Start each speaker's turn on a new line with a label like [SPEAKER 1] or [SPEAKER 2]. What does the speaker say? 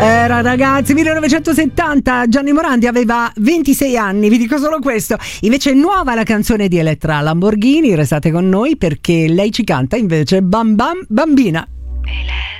[SPEAKER 1] Era, ragazzi, 1970, Gianni Morandi aveva 26 anni, vi dico solo questo. Invece è nuova la canzone di Elettra Lamborghini, restate con noi perché lei ci canta invece Bam Bam Bambina.